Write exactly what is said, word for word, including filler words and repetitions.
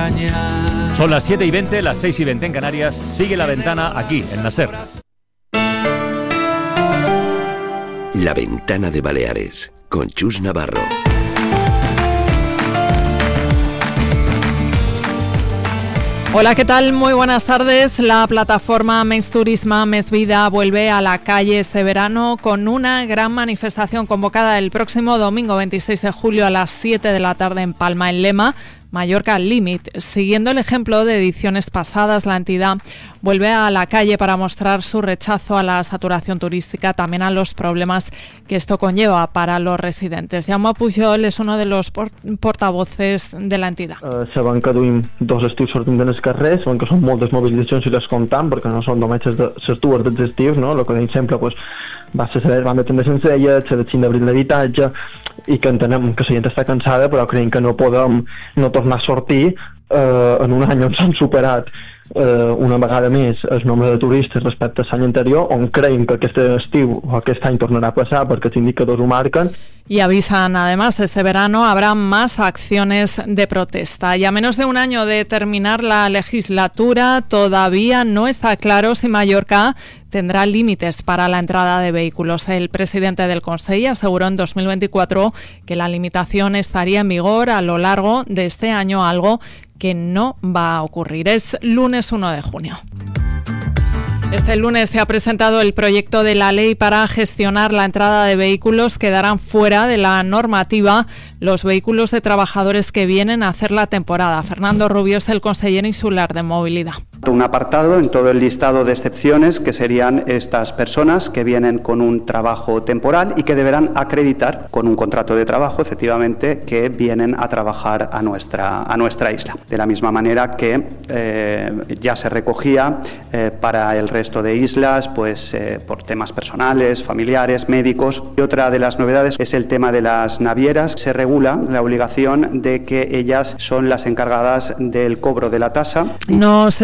engañar. Son las siete y veinte, las seis y veinte en Canarias. Sigue La Ventana aquí, en la SER. La Ventana de Baleares, con Chus Navarro. Hola, ¿qué tal? Muy buenas tardes. La plataforma Més Turisme, Més Vida vuelve a la calle este verano con una gran manifestación convocada el próximo domingo veintiséis de julio a las siete de la tarde en Palma, en Lema, Mallorca Límit. Siguiendo el ejemplo de ediciones pasadas, la entidad vuelve a la calle para mostrar su rechazo a la saturación turística, también a los problemas que esto conlleva para los residentes. Jaume Pujol és uno de los port- portavoces de la entidad. Uh, sabem que duim dos estius sortint en els carrers, sabem que són moltes mobilitzacions i les comptam, perquè no són només les, de, les dues dels estius, no? El que deim sempre pues, va ser la banda també sencella, la del cinc d'abril d'habitatge, i que entenem que la gent està cansada, però creiem que no podem no tornar a sortir eh, en un any on s'han superat eh, una vegada més el nombre de turistes respecte a l'any anterior, on creiem que aquest estiu o aquest any tornarà a passar perquè els indicadors ho marquen. Y avisan, además, este verano habrá más acciones de protesta. Y a menos de un año de terminar la legislatura, todavía no está claro si Mallorca tendrá límites para la entrada de vehículos. El presidente del Consell aseguró en dos mil veinticuatro que la limitación estaría en vigor a lo largo de este año, algo que no va a ocurrir. Es lunes uno de junio. Este lunes se ha presentado el proyecto de la ley para gestionar la entrada de vehículos. Quedarán fuera de la normativa los vehículos de trabajadores que vienen a hacer la temporada. Fernando Rubio es el consejero insular de movilidad. Un apartado en todo el listado de excepciones que serían estas personas que vienen con un trabajo temporal y que deberán acreditar con un contrato de trabajo, efectivamente, que vienen a trabajar a nuestra, a nuestra isla. De la misma manera que eh, ya se recogía eh, para el resto de islas, pues eh, por temas personales, familiares, médicos. Y otra de las novedades es el tema de las navieras. Se regula la obligación de que ellas son las encargadas del cobro de la tasa. No se